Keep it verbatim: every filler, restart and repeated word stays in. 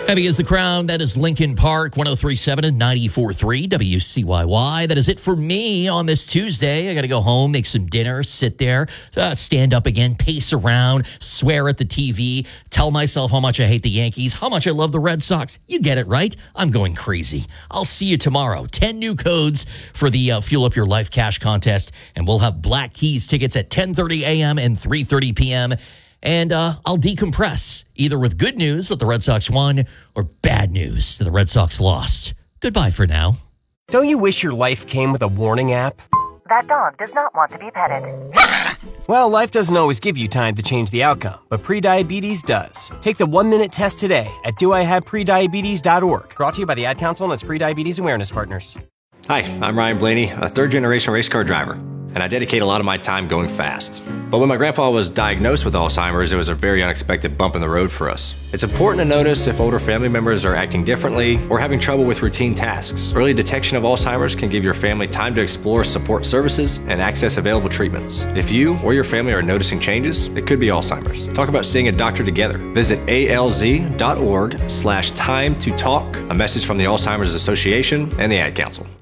Heavy is the Crown. That is Lincoln Park, one oh three point seven and ninety-four point three W C Y Y. That is it for me on this Tuesday. I got to go home, make some dinner, sit there, uh, stand up again, pace around, swear at the T V, tell myself how much I hate the Yankees, how much I love the Red Sox. You get it, right? I'm going crazy. I'll see you tomorrow. ten new codes for the uh, Fuel Up Your Life cash contest, and we'll have Black Keys tickets at ten thirty a.m. and three thirty p.m., and uh, I'll decompress, either with good news that the Red Sox won or bad news that the Red Sox lost. Goodbye for now. Don't you wish your life came with a warning app? That dog does not want to be petted. Well, life doesn't always give you time to change the outcome, but prediabetes does. Take the one-minute test today at do I have prediabetes dot org. Brought to you by the Ad Council and its Prediabetes Awareness Partners. Hi, I'm Ryan Blaney, a third-generation race car driver, and I dedicate a lot of my time going fast. But when my grandpa was diagnosed with Alzheimer's, it was a very unexpected bump in the road for us. It's important to notice if older family members are acting differently or having trouble with routine tasks. Early detection of Alzheimer's can give your family time to explore support services and access available treatments. If you or your family are noticing changes, it could be Alzheimer's. Talk about seeing a doctor together. Visit A L Z dot org slash time to talk. A message from the Alzheimer's Association and the Ad Council.